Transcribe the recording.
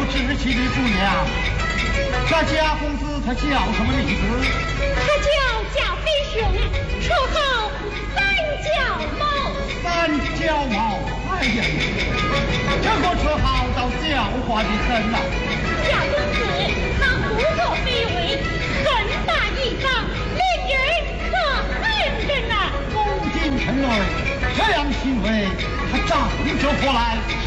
知气的姑娘，这家公子他叫什么名字？ 他叫贾飞雄，绰号三脚猫。 三脚猫，哎呀，这个绰号倒叫唤的很呐。 贾公子他胡作非为，很大一方，令人可恨着呢。 恭敬臣儿，这样行为他仗着何来？